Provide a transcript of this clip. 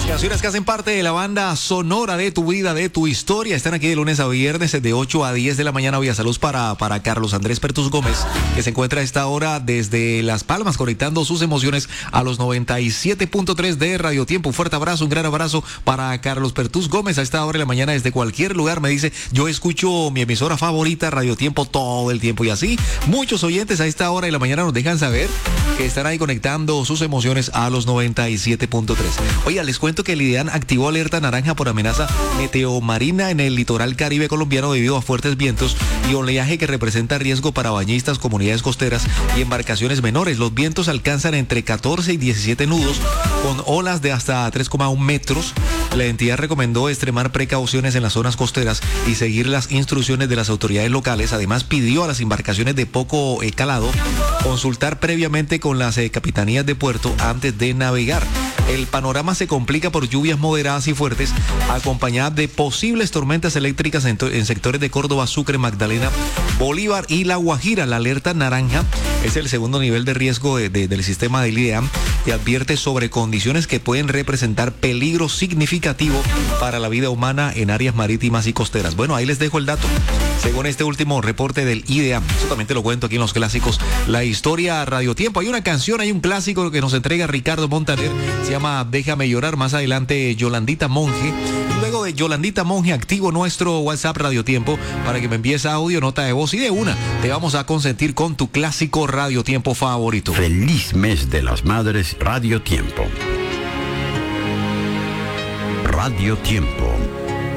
Canciones que hacen parte de la banda sonora de tu vida, de tu historia. Están aquí de lunes a viernes de 8 a 10 de la mañana. Vía salud para Carlos Andrés Pertus Gómez, que se encuentra a esta hora desde Las Palmas, conectando sus emociones a los 97.3 de Radio Tiempo. Un fuerte abrazo, un gran abrazo para Carlos Pertus Gómez a esta hora de la mañana desde cualquier lugar. Me dice, yo escucho mi emisora favorita, Radio Tiempo, todo el tiempo. Y así, muchos oyentes a esta hora de la mañana nos dejan saber que están ahí conectando sus emociones a los 97.3. Oiga, les cuento que el IDEAN activó alerta naranja por amenaza meteomarina en el litoral caribe colombiano debido a fuertes vientos y oleaje que representa riesgo para bañistas, comunidades costeras y embarcaciones menores. Los vientos alcanzan entre 14 y 17 nudos con olas de hasta 3,1 metros. La entidad recomendó extremar precauciones en las zonas costeras y seguir las instrucciones de las autoridades locales. Además, pidió a las embarcaciones de poco calado consultar previamente con las capitanías de puerto antes de navegar. El panorama se complica por lluvias moderadas y fuertes, acompañadas de posibles tormentas eléctricas en sectores de Córdoba, Sucre, Magdalena, Bolívar y La Guajira. La alerta naranja es el segundo nivel de riesgo del sistema del IDEAM y advierte sobre condiciones que pueden representar peligro significativo para la vida humana en áreas marítimas y costeras. Bueno, ahí les dejo el dato. Según este último reporte del IDEAM, eso también te lo cuento aquí en los clásicos, la historia Radio Tiempo. Hay una canción, hay un clásico que nos entrega Ricardo Montaner, se llama Déjame llorar. Más adelante Yolandita Monge. Luego de Yolandita Monge, activo nuestro WhatsApp Radio Tiempo para que me envíes audio, nota de voz y de una te vamos a consentir con tu clásico Radio Tiempo favorito. Feliz mes de las madres, Radio Tiempo. Radio Tiempo.